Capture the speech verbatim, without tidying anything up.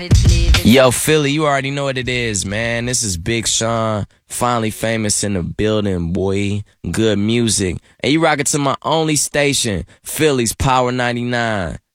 Yo, Philly, you already know what it is, man. This is Big Sean, finally famous in the building, boy. Good music. And you rock it to my only station, Philly's Power ninety-nine.